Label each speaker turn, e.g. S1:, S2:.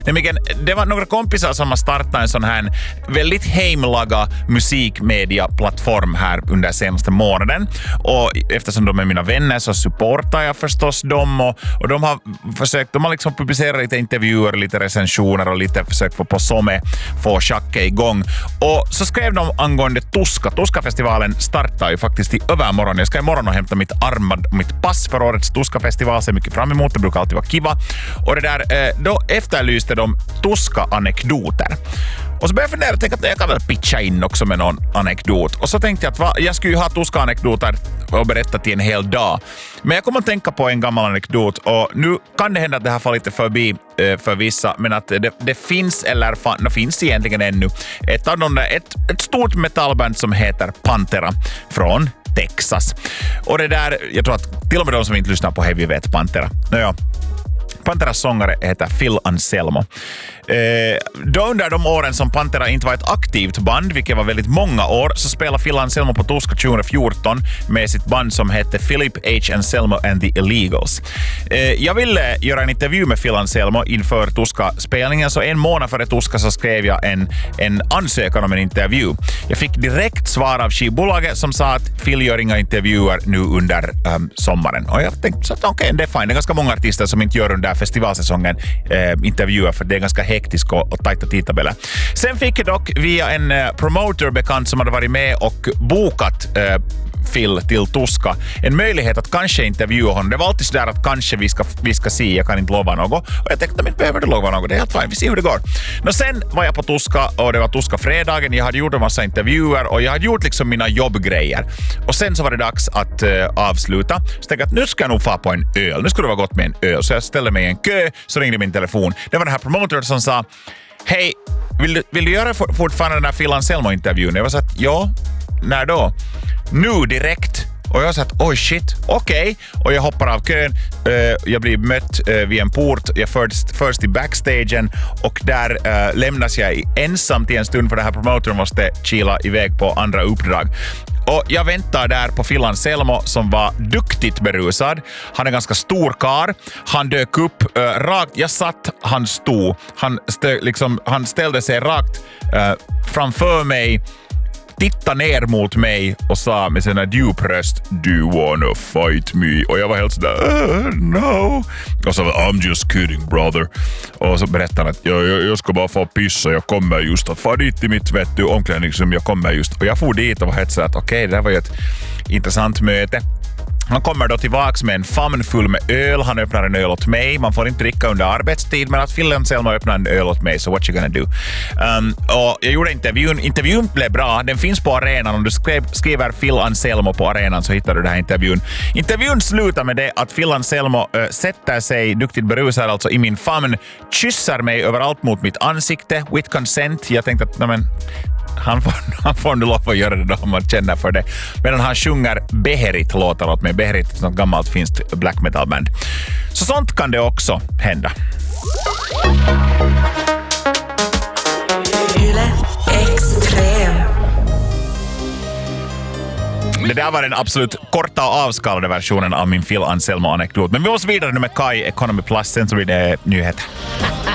S1: Nämligen, det var några kompisar som har startat en sån här väldigt hemlaga musikmedia-plattform här under senaste månaden. Och eftersom de är mina vänner så supportar jag förstås dem. Och de har liksom publicerat lite intervjuer, lite recensioner och lite försökt få på Some få chacka igång. Och så skrev de angående Tuska. Tuska-festivalen startar ju faktiskt i övermorgon. Jag ska imorgon och hämta mitt pass för årets Tuska-festival. Ser mycket fram emot, det brukar alltid vara kiva. Och det där, då efterlyste de Tuska-anekdoter. Och så började jag fundera och tänkte att jag kan väl pitcha in också med någon anekdot. Och så tänkte jag att jag skulle ju ha Tuska-anekdoter och berätta till en hel dag. Men jag kommer att tänka på en gammal anekdot och nu kan det hända att det här får lite förbi för vissa, men att det finns eller finns egentligen ännu ett stort metallband som heter Pantera från Texas. Och det där, jag tror att till och med de som inte lyssnar på heavy vet Pantera. Nåja. Panteras sångare heter Phil Anselmo. Då under de åren som Pantera inte var ett aktivt band, vilket var väldigt många år, så spelade Phil Anselmo på Tuska 2014 med sitt band som hette Philip H. Anselmo and the Illegals. Jag ville göra en intervju med Phil Anselmo inför Tuska-spelningen, så en månad före Tuska så skrev jag en ansökan om en intervju. Jag fick direkt svar av skivbolaget som sa att Phil gör inga intervjuer nu under sommaren. Och jag tänkte att okej, det är fine. Det är ganska många artister som inte gör under festivalsäsongen intervjuer, för det är ganska hektisk och tajta tidtabeller. Sen fick jag dock via en promoterbekant som hade varit med och bokat Phil till Tuska en möjlighet att kanske intervjua honom. Det var alltid sådär att kanske vi ska se, jag kan inte lova något. Och jag tänkte att inte behöver du lova något, det är helt fint, vi ser hur det går. Men sen var jag på Tuska och det var Tuska-fredagen, jag hade gjort en massa intervjuer och jag hade gjort liksom mina jobbgrejer. Och sen så var det dags att avsluta. Så tänkte jag att nu ska jag nog få på en öl, nu skulle det vara gott med en öl. Så jag ställde mig i en kö, så ringde min telefon. Det var den här promotorn som sa: hej, vill du göra fortfarande den här Phil Anselmo-intervjun? Jag var så att ja, när då? Nu direkt. Och jag sa att oj shit, okej. Och jag hoppar av kön, jag blir mött vid en port, jag förs till backstagen och där lämnas jag ensam till en stund för den här promotorn måste kila iväg på andra uppdrag. Och jag väntar där på Phil Anselmo som var duktigt berusad. Han är ganska stor kar. Han dök upp rakt. Jag satt, han stod. Han ställde sig rakt framför mig, tittade ner mot mig och sa med sina djup röst: "Do you wanna fight me?" Och jag var helt sådär, no. Och så I'm just kidding, brother. Och så berättade han att jag ska bara få pissa, jag kommer just att få dit i mitt omklädningsrum, jag kommer just. Och jag får dit och var helt sådär att okej, det här var ju ett intressant möte. Han kommer då tillbaks med en famn full med öl. Han öppnar en öl åt mig. Man får inte dricka under arbetstid, men att Phil Anselmo öppnar en öl åt mig, så what you gonna do? Och jag gjorde intervjun. Intervjun blev bra. Den finns på arenan. Om du skriver Phil Anselmo på arenan så hittar du den här intervjun. Intervjun slutar med det att Phil Anselmo sätter sig, duktigt berusad alltså, i min famn, kysser mig överallt mot mitt ansikte, with consent. Jag tänkte att han får nu lov att göra det då om man känner för det. Medan han sjunger Beherit-låtar åt mig. Beherit är ett sånt gammalt finskt black metal band. Så sånt kan det också hända.
S2: Yle Extrem.
S1: Det där var den absolut korta och avskalade versionen av min Phil Anselmo-anekdot. Men vi måste vidare nu med Kai, Economy Plus, sen så blir det nyheter.